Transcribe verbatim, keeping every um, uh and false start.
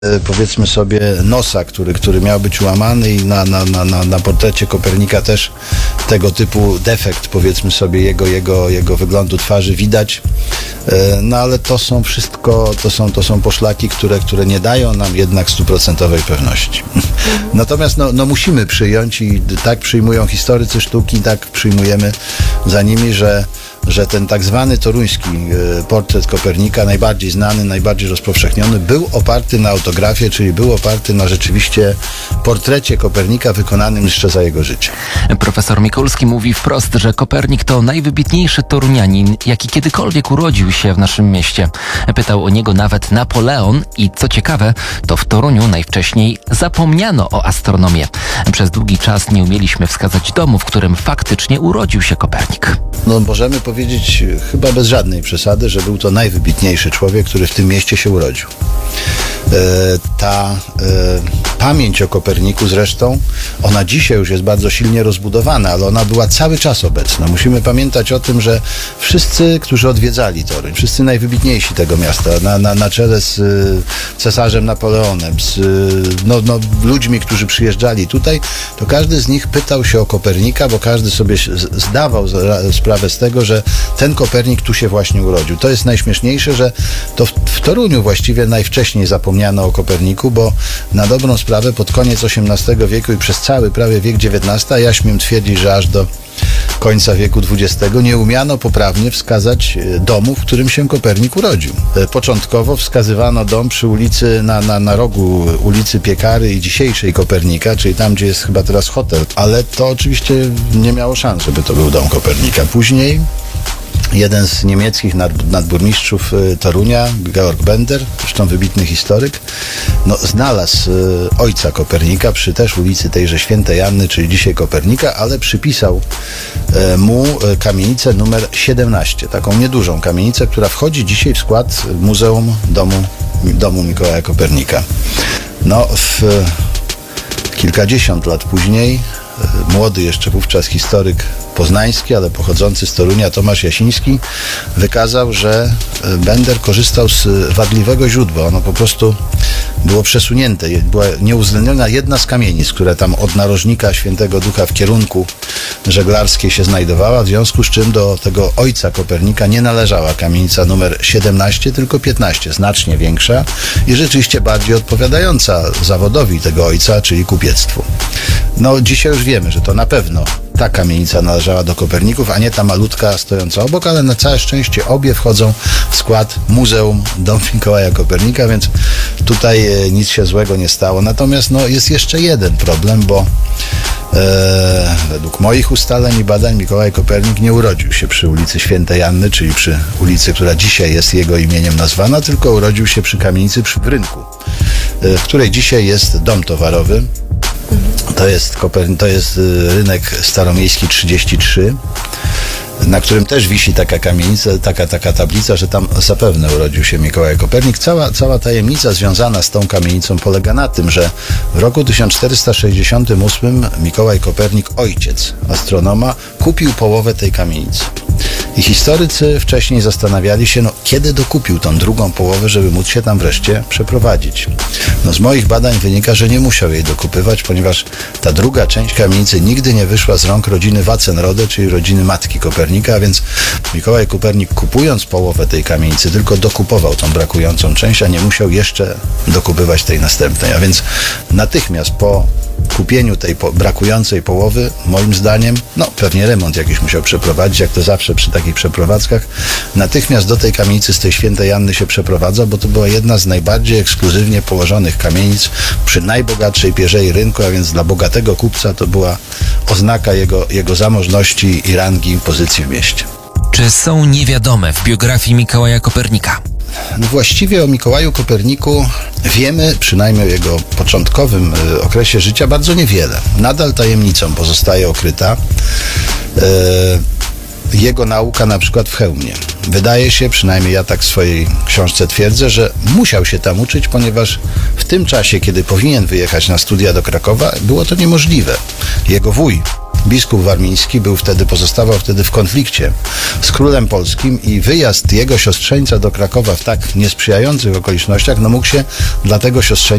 powiedzmy sobie nosa, który, który miał być ułamany i na, na, na, na, na portrecie Kopernika też tego typu defekt, powiedzmy sobie, jego, jego, jego wyglądu twarzy widać. No ale to są wszystko, to są, to są poszlaki, które, które nie dają nam jednak stuprocentowej pewności. Natomiast no, no musimy przyjąć i tak przyjmują historycy sztuki, tak przyjmujemy za nimi, że że ten tak zwany toruński portret Kopernika, najbardziej znany, najbardziej rozpowszechniony, był oparty na autografie, czyli był oparty na rzeczywiście portrecie Kopernika wykonanym jeszcze za jego życia. Profesor Mikulski mówi wprost, że Kopernik to najwybitniejszy torunianin, jaki kiedykolwiek urodził się w naszym mieście. Pytał o niego nawet Napoleon i co ciekawe, to w Toruniu najwcześniej zapomniano o astronomię. Przez długi czas nie umieliśmy wskazać domu, w którym faktycznie urodził się Kopernik. No możemy powiedzieć chyba bez żadnej przesady, że był to najwybitniejszy człowiek, który w tym mieście się urodził. E, ta e, pamięć o Koperniku zresztą, ona dzisiaj już jest bardzo silnie rozbudowana, ale ona była cały czas obecna. Musimy pamiętać o tym, że wszyscy, którzy odwiedzali Toruń, wszyscy najwybitniejsi tego miasta, na, na, na czele z e, cesarzem Napoleonem, z e, no, no, ludźmi, którzy przyjeżdżali tutaj, to każdy z nich pytał się o Kopernika, bo każdy sobie zdawał sprawę z tego, że ten Kopernik tu się właśnie urodził. To jest najśmieszniejsze, że to w, w Toruniu właściwie najwcześniej zapomniano o Koperniku, bo na dobrą sprawę pod koniec osiemnastego wieku i przez cały prawie wiek dziewiętnasty, a ja śmiem twierdzić, że aż do końca wieku dwudziestego nie umiano poprawnie wskazać domu, w którym się Kopernik urodził. Początkowo wskazywano dom przy ulicy, na, na, na rogu ulicy Piekary i dzisiejszej Kopernika, czyli tam, gdzie jest chyba teraz hotel, ale to oczywiście nie miało szans, żeby to był dom Kopernika. Później jeden z niemieckich nad, nadburmistrzów Torunia, Georg Bender, zresztą wybitny historyk, no, znalazł y, ojca Kopernika przy też ulicy tejże Świętej Anny, czyli dzisiaj Kopernika, ale przypisał y, mu y, kamienicę numer siedemnaście, taką niedużą kamienicę, która wchodzi dzisiaj w skład Muzeum Domu, domu Mikołaja Kopernika. No, w, y, kilkadziesiąt lat później y, młody jeszcze wówczas historyk poznański, ale pochodzący z Torunia, Tomasz Jasiński, wykazał, że Bender korzystał z wadliwego źródła. Ono po prostu było przesunięte. Była nieuwzględniona jedna z kamienic, która tam od narożnika Świętego Ducha w kierunku żeglarskiej się znajdowała, w związku z czym do tego ojca Kopernika nie należała kamienica numer siedemnaście, tylko piętnaście, znacznie większa i rzeczywiście bardziej odpowiadająca zawodowi tego ojca, czyli kupiectwu. No dzisiaj już wiemy, że to na pewno ta kamienica należała do Koperników, a nie ta malutka stojąca obok, ale na całe szczęście obie wchodzą w skład Muzeum Dom Mikołaja Kopernika, więc tutaj nic się złego nie stało. Natomiast no, jest jeszcze jeden problem, bo e, według moich ustaleń i badań Mikołaj Kopernik nie urodził się przy ulicy Świętej Anny, czyli przy ulicy, która dzisiaj jest jego imieniem nazwana, tylko urodził się przy kamienicy przy w rynku, e, w której dzisiaj jest dom towarowy. To jest, Koper... to jest rynek staromiejski trzydzieści trzy, na którym też wisi taka kamienica, taka, taka tablica, że tam zapewne urodził się Mikołaj Kopernik. Cała, cała tajemnica związana z tą kamienicą polega na tym, że w roku tysiąc czterysta sześćdziesiątym ósmym Mikołaj Kopernik, ojciec astronoma, kupił połowę tej kamienicy. I historycy wcześniej zastanawiali się, no, kiedy dokupił tą drugą połowę, żeby móc się tam wreszcie przeprowadzić. No, z moich badań wynika, że nie musiał jej dokupywać, ponieważ ta druga część kamienicy nigdy nie wyszła z rąk rodziny Waczenrode, czyli rodziny matki Kopernika, a więc Mikołaj Kopernik, kupując połowę tej kamienicy, tylko dokupował tą brakującą część, a nie musiał jeszcze dokupywać tej następnej. A więc natychmiast po kupieniu tej po- brakującej połowy, moim zdaniem, no pewnie remont jakiś musiał przeprowadzić, jak to zawsze przy takich przeprowadzkach, natychmiast do tej kamienicy z tej Świętej Anny się przeprowadza, bo to była jedna z najbardziej ekskluzywnie położonych kamienic przy najbogatszej pierzei rynku, a więc dla bogatego kupca to była oznaka jego, jego zamożności i rangi pozycji w mieście. Czy są niewiadome w biografii Mikołaja Kopernika? No właściwie o Mikołaju Koperniku wiemy, przynajmniej o jego początkowym y, okresie życia, bardzo niewiele. Nadal tajemnicą pozostaje okryta y, jego nauka na przykład w Chełmie. Wydaje się, przynajmniej ja tak w swojej książce twierdzę, że musiał się tam uczyć, ponieważ w tym czasie, kiedy powinien wyjechać na studia do Krakowa, było to niemożliwe. Jego wuj, biskup warmiński był wtedy, pozostawał wtedy w konflikcie z królem polskim i wyjazd jego siostrzeńca do Krakowa w tak niesprzyjających okolicznościach, no mógł się dla tego siostrzeńca